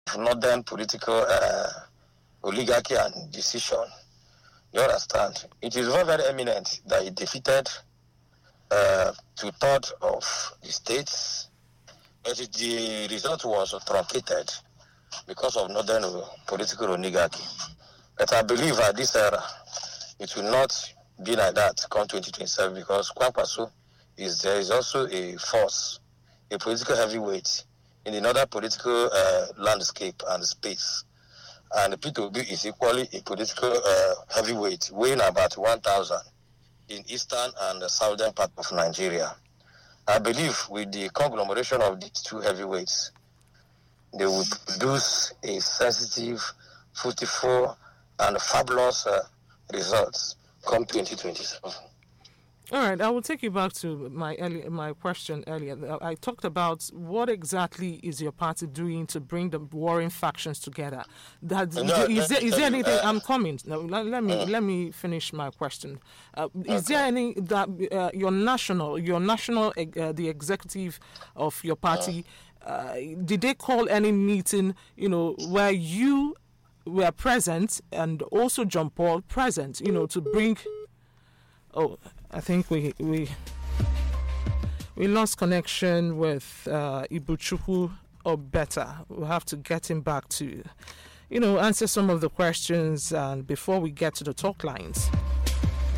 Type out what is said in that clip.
northern political oligarchy and decision. You understand? It is very, very eminent that he defeated 2/3 of the states, but the result was truncated because of northern political oligarchy. But I believe at this era, it will not be like that come 2027 because Kwankwaso there is also a force, a political heavyweight in the northern political landscape and space. And P2B is equally a political heavyweight, weighing about 1,000 in eastern and the southern part of Nigeria. I believe with the conglomeration of these two heavyweights, they will produce a sensitive, fruitful, and fabulous results come 2027. All right, I will take you back to my question earlier. I talked about what exactly is your party doing to bring the warring factions together. Is there anything? I'm coming. No, let me finish my question. Is there any that your national, the executive of your party, did they call any meeting? Where you were present and also John Paul present. To bring. Oh, I think we lost connection with Ibuchukwu Obeta. We'll have to get him back to, answer some of the questions and before we get to the talk lines.